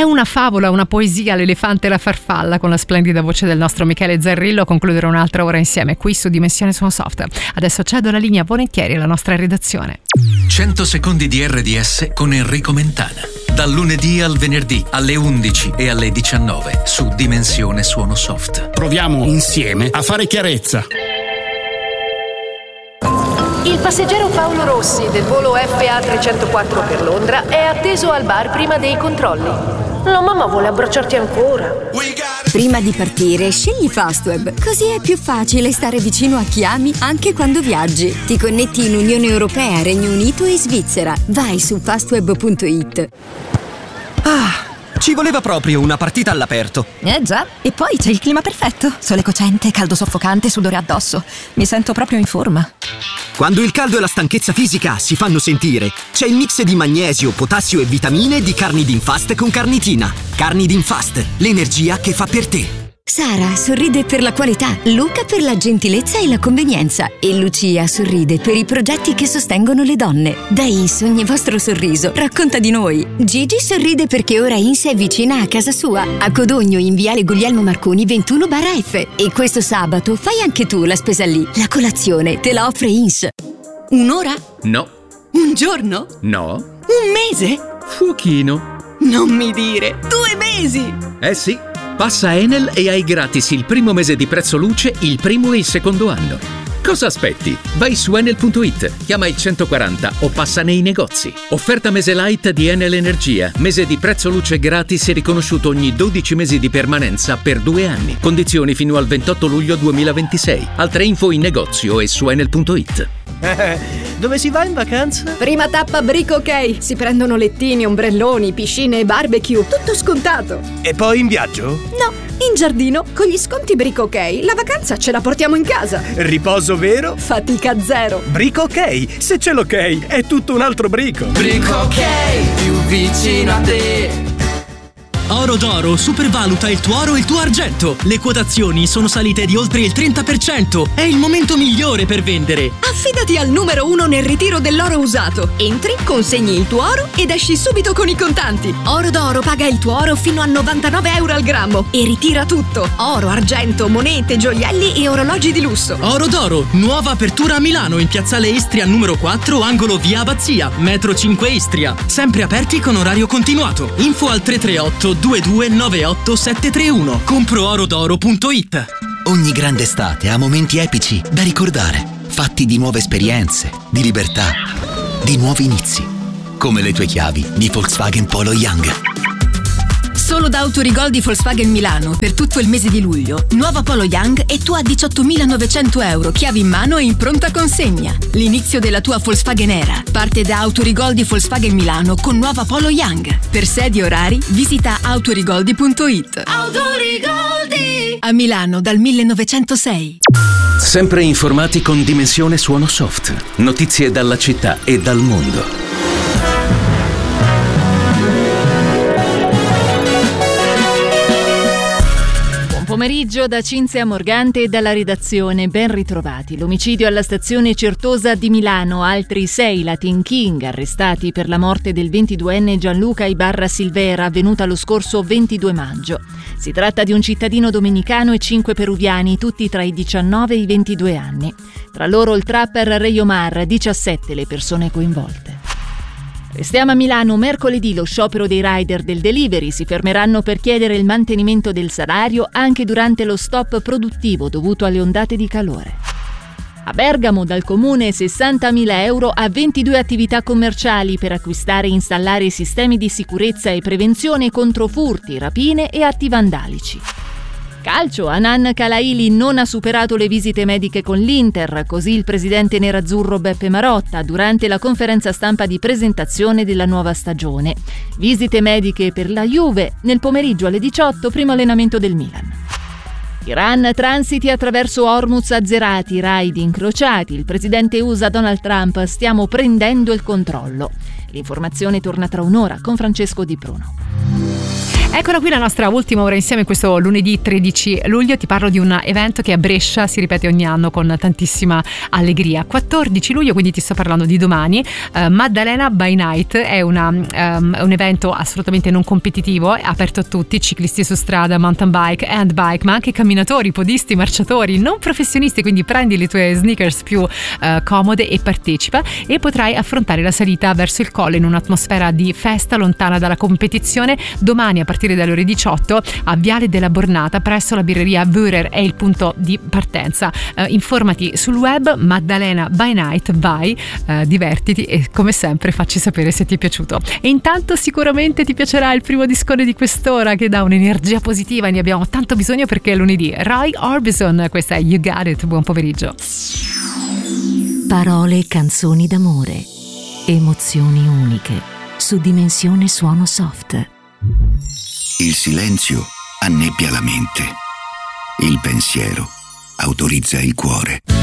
È una favola, una poesia, l'elefante e la farfalla, con la splendida voce del nostro Michele Zarrillo, a concludere un'altra ora insieme qui su Dimensione Suono Soft. Adesso cedo la linea volentieri alla nostra redazione. 100 secondi di RDS con Enrico Mentana. Dal lunedì al venerdì alle 11 e alle 19 su Dimensione Suono Soft. Proviamo insieme a fare chiarezza. Il passeggero Paolo Rossi del volo FA 304 per Londra è atteso al bar prima dei controlli. La mamma vuole abbracciarti ancora. Prima di partire, scegli Fastweb, così è più facile stare vicino a chi ami anche quando viaggi. Ti connetti in Unione Europea, Regno Unito e Svizzera. Vai su fastweb.it. Ci voleva proprio una partita all'aperto. Già, e poi c'è il clima perfetto. Sole cocente, caldo soffocante, sudore addosso. Mi sento proprio in forma. Quando il caldo e la stanchezza fisica si fanno sentire, c'è il mix di magnesio, potassio e vitamine di Carnidin Fast con carnitina. Carnidin Fast, l'energia che fa per te. Sara sorride per la qualità, Luca per la gentilezza e la convenienza e Lucia sorride per i progetti che sostengono le donne. Da INS ogni vostro sorriso racconta di noi. Gigi sorride perché ora INS è vicina a casa sua, a Codogno in viale Guglielmo Marconi 21/F. E questo sabato fai anche tu la spesa lì. La colazione te la offre INS. Un'ora? No. Un giorno? No. Un mese? Fuochino. Non mi dire! 2 mesi! Sì. Passa Enel e hai gratis il primo mese di prezzo luce, il primo e il secondo anno. Cosa aspetti? Vai su enel.it, chiama il 140 o passa nei negozi. Offerta mese light di Enel Energia. Mese di prezzo luce gratis e riconosciuto ogni 12 mesi di permanenza per 2 anni. Condizioni fino al 28 luglio 2026. Altre info in negozio e su enel.it. Dove si va in vacanza? Prima tappa Brico OK. Si prendono lettini, ombrelloni, piscine e barbecue. Tutto scontato. E poi in viaggio? No, in giardino. Con gli sconti Brico OK la vacanza ce la portiamo in casa. Riposo vero? Fatica zero. Brico OK. Se c'è l'ok è tutto un altro brico. Brico OK, più vicino a te. Oro d'Oro supervaluta il tuo oro e il tuo argento. Le quotazioni sono salite di oltre il 30%. È il momento migliore per vendere. Affidati al numero 1 nel ritiro dell'oro usato. Entri, consegni il tuo oro ed esci subito con i contanti. Oro d'Oro paga il tuo oro fino a 99 euro al grammo e ritira tutto. Oro, argento, monete, gioielli e orologi di lusso. Oro d'Oro, nuova apertura a Milano in piazzale Istria numero 4, angolo via Abbazia, metro 5 Istria. Sempre aperti con orario continuato. Info al 338 2298 731. Comproorodoro.it. Ogni grande estate ha momenti epici da ricordare, fatti di nuove esperienze, di libertà, di nuovi inizi, come le tue chiavi di Volkswagen Polo Young. Solo da Autorigol di Volkswagen Milano per tutto il mese di luglio. Nuova Polo Young e tu a 18.900 euro, chiavi in mano e in pronta consegna. L'inizio della tua Volkswagen era. Parte da Autorigol di Volkswagen Milano con nuova Polo Young. Per sedi e orari visita autorigoldi.it. Autorigoldi! A Milano dal 1906. Sempre informati con Dimensione Suono Soft. Notizie dalla città e dal mondo. Pomeriggio da Cinzia Morgante e dalla redazione, ben ritrovati. L'omicidio alla stazione Certosa di Milano, altri 6 Latin King arrestati per la morte del 22enne Gianluca Ibarra Silvera avvenuta lo scorso 22 maggio. Si tratta di un cittadino dominicano e 5 peruviani, tutti tra i 19 e i 22 anni. Tra loro il trapper Rey Omar, 17 le persone coinvolte. Restiamo a Milano. Mercoledì lo sciopero dei rider del delivery. Si fermeranno per chiedere il mantenimento del salario anche durante lo stop produttivo dovuto alle ondate di calore. A Bergamo dal comune 60.000 euro a 22 attività commerciali per acquistare e installare sistemi di sicurezza e prevenzione contro furti, rapine e atti vandalici. Calcio, Anan Kalaili non ha superato le visite mediche con l'Inter, così il presidente nerazzurro Beppe Marotta durante la conferenza stampa di presentazione della nuova stagione. Visite mediche per la Juve, nel pomeriggio alle 18 primo allenamento del Milan. Iran, transiti attraverso Hormuz azzerati, raid incrociati, il presidente USA Donald Trump, stiamo prendendo il controllo. L'informazione torna tra un'ora con Francesco Di Pruno. Eccola qui la nostra ultima ora insieme questo lunedì 13 luglio. Ti parlo di un evento che a Brescia si ripete ogni anno con tantissima allegria. 14 luglio, quindi ti sto parlando di domani. Maddalena by Night è un evento assolutamente non competitivo, è aperto a tutti, ciclisti su strada, mountain bike, handbike, ma anche camminatori, podisti, marciatori, non professionisti, quindi prendi le tue sneakers più comode e partecipa, e potrai affrontare la salita verso il colle in un'atmosfera di festa lontana dalla competizione. Domani a partire dalle ore 18 a Viale della Bornata presso la birreria Wörer è il punto di partenza. Informati sul web. Maddalena by Night, vai, divertiti e come sempre facci sapere se ti è piaciuto. E intanto sicuramente ti piacerà il primo discone di quest'ora che dà un'energia positiva e ne abbiamo tanto bisogno perché è lunedì. Roy Orbison, questa è You Got It. Buon pomeriggio. Parole e canzoni d'amore, emozioni uniche su Dimensione Suono Soft. Il silenzio annebbia la mente. Il pensiero autorizza il cuore.